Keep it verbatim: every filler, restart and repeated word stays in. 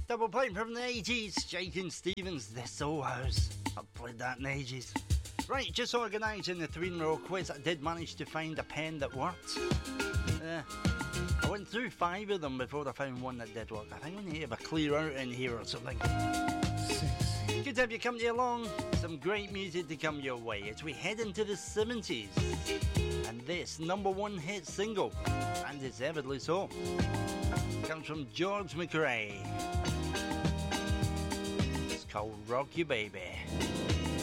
double play from the eighties. Shakin' Stevens, The Soul House. I've played that in ages. Right, just organising the three-in-a-row quiz. I did manage to find a pen that worked. Uh, I went through five of them before I found one that did work. I think we need to have a clear out in here or something. Six. Good to have you company along. Some great music to come your way as we head into the seventies. And this number one hit single, and deservedly so, comes from George McRae. It's called Rock You Baby.